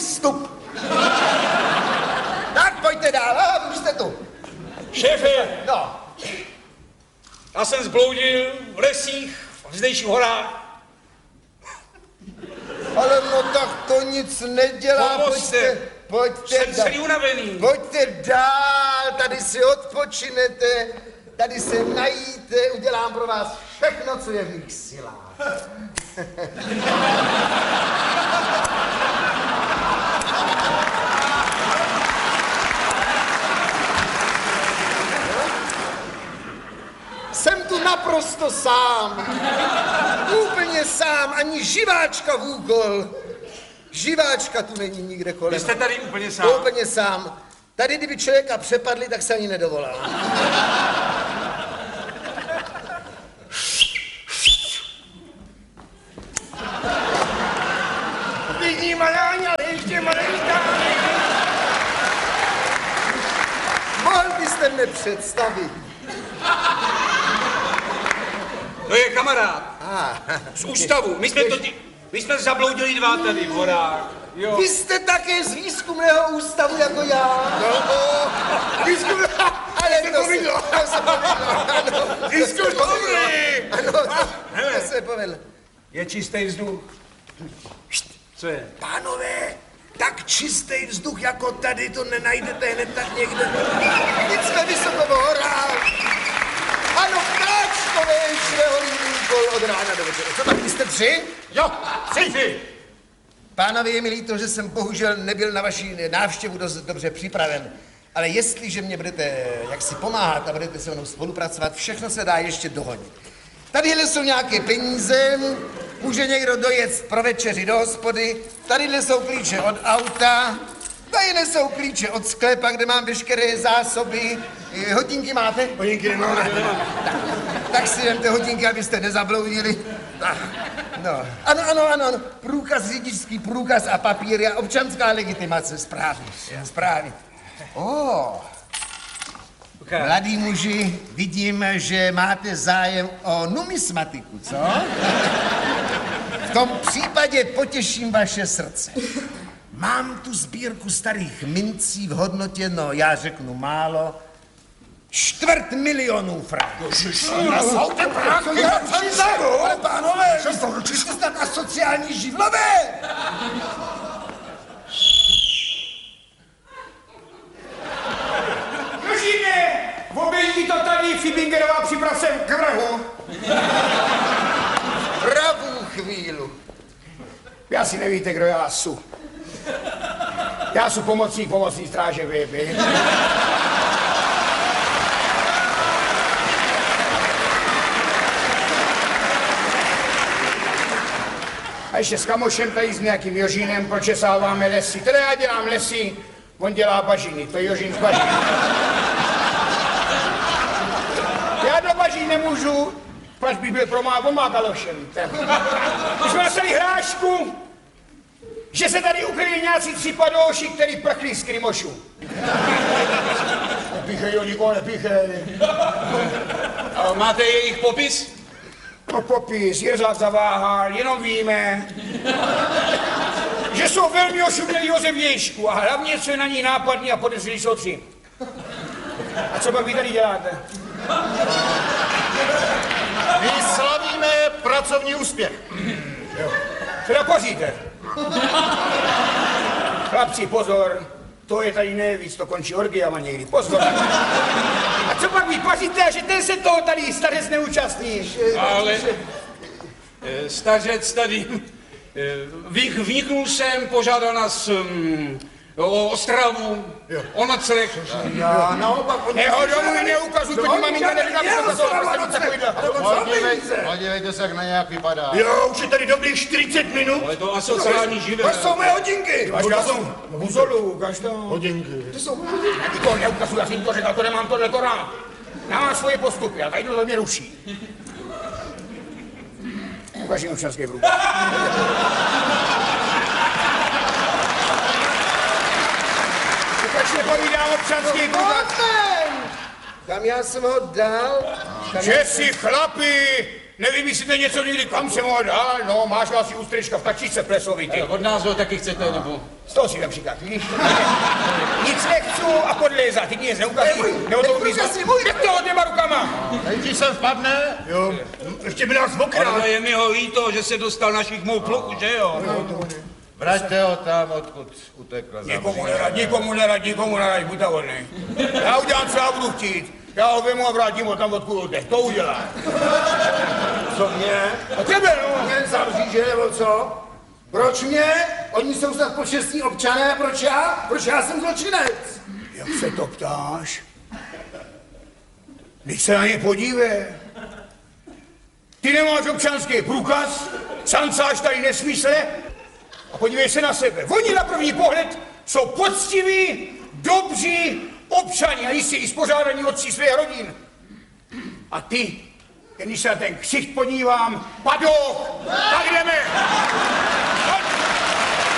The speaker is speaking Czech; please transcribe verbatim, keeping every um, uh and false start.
výstup. Tak pojďte dál, a už jste tu. Šéfe, No. já jsem zbloudil v lesích, v zdejších horách. Ale no tak to nic nedělá, Pomozte. pojďte, pojďte Jsem celý unavený. Pojďte dál, tady si odpočinete, tady se najíte, udělám pro vás všechno, co je v mých silách. Jsem tu naprosto sám. Úplně sám, ani živáčka v úkol. Živáčka tu není nikde kolem. Vy jste tady úplně sám. Úplně sám. Tady, kdyby člověka přepadli, tak se ani nedovolá. Vidí maláň, ale ještě malinká. Mohl byste mne představit. To je kamarád. Ah. Z ústavu. My jsme to... My jsme zabloudili dva tady v horách. Jo. Vy jste také z výzkumného ústavu jako já. No, výzkum... Ale to se, to se povedlo. Ano, Výzkum dobrý. Ano, to, to se povedlo. Je čistý vzduch. Co je? Pánové, tak čistý vzduch jako tady to nenajdete hned tak někde. Teď jsme vysoko v horách. Ano, práčkové šle holý úkol od rána do večera. Co tak, vy jste tři? Jo, tři. Pánové, je mi líto, že jsem bohužel nebyl na vaši návštěvu dost dobře připraven. Ale jestliže mě budete jaksi pomáhat a budete se mnou spolupracovat, všechno se dá ještě dohodit. Tadyhle jsou nějaké peníze, může někdo dojet pro večeři do hospody, tadyhle jsou klíče od auta, tadyhle jsou klíče od sklepa, kde mám veškeré zásoby. Hodinky máte? Hodinky nemám. Tak, tak si vemte hodinky, abyste nezabloudili. Tak, no. Ano, ano, ano, ano. Průkaz, řidičský průkaz a papíry a občanská legitimace. Správně, správně. Oh. Mladí muži, vidím, že máte zájem o numismatiku, co? V tom případě potěším vaše srdce. Mám tu sbírku starých mincí v hodnotě, no já řeknu málo, čtvrt milionů franků. Jsou ty franky? Ale pánové, vy jste snad asociální živlové. Držíme! Obejdi to tady Fibingerová připrav sem k vrhu. Pravou chvíli. Vy asi nevíte, kdo já jsem. Já jsem pomocník pomocní stráže Vyby. A ještě s kamošem tady s nějakým Jožínem pročesáváme lesy. Teda já dělám lesy, on dělá bažiny, to je Jožín z bažin. Já do bažin nemůžu, pač bych byl promá, on má galoše, víte. My jsme dostali hrášku, že se tady ukryli nějací tři padouši, který prchli z Krymošu. Nepíchej, jo, nikoho nepíchej. A máte jejich popis? No popis, Jirzák zaváhal, jenom víme, že jsou velmi ošumělí ze vnějšku a hlavně, co je na ní nápadní a podezřelí jsou tři. A co pak vy tady děláte? My slavíme pracovní úspěch. Jo. Teda poříte. Chlapci, pozor, to je tady nejvíc, to končí orgiama někdy, pozor. A co pak vy paříte, že ten se toho tady starec neúčastní? Ale eh, stařec tady eh, vych- vniknul jsem, požádal nás um, o ostravu, o nocleh. Já naopak... Nehodomuj, neukazuj, to ti maminka neříká, že to Podívejte, podívejte se, jak na nějak vypadá. Jo, už je tady dobrých čtyřicet minut. Ale to asociální živé. To jsou moje hodinky. Já jsem huzolu, ukaž to. Hodinky. Já ti to neukazuji, já jsem to řekl, to nemám tohle to rád. Já mám svoje postupy a tady to mě ruší. Ukaž jim občanský průkaz. Ukaž nepovídám občanský průkaz. Kam já jsem ho dal? Kam Že si chlapi Nevymyslíte něco někdy, kam se mohl dál? No, máš asi ústřička v tačičce plesovitý. Od nás ho taky chcete, nebo? Z toho si například, víš? Nic nechci a podlézat, ty mě neukazují. Nebo to umíš. Jak to hodněma rukama? Nejdřív sem vpadne. Jo, ještě by nás okrát. Ale je mi ho líto, že se dostal našich mou pluku, že jo? Vraťte ho tam, odkud utekl. Nikomu nerad, nikomu nerad, nikomu nerad, buďte volný. Já udělám, co já budu chtít. Já ho vemu a vrátím ho tam, odkud utek. To udělám. Co mě? A tebe, no. Mě zavří, že nebo co? Proč mě? Oni jsou snad počestní občané, proč já? Proč já jsem zločinec? Jak se to ptáš? Když se na ně podívej. Ty nemáš občanský průkaz, sancáš tady nesmysle a podívej se na sebe. Oni na první pohled jsou poctiví, dobří občani a jistě i spořádaní otci svých rodin. A ty, když se na ten ksicht podívám, padoch, tak jdeme!